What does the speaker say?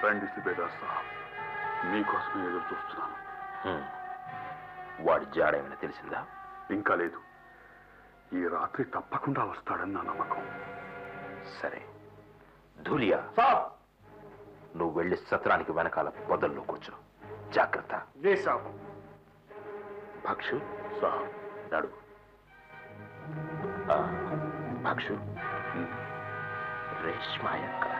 రండి సుబేదార్ సాబ్, మీకోసమే ఎదురు చూస్తున్నాను. వాడి జాడేమైనా తెలిసిందా? ఇంకా లేదు. ఈ రాత్రి తప్పకుండా వస్తాడని నా నమ్మకం. సరే ధూలియా సాబ్, నువ్వు వెళ్ళి సత్రానికి వెనకాల పొదల్లో కూర్చో. జాగ్రత్త. జీ సాబ్. భక్షు సాబ్, నడు. భక్షు రేష్మాయక్క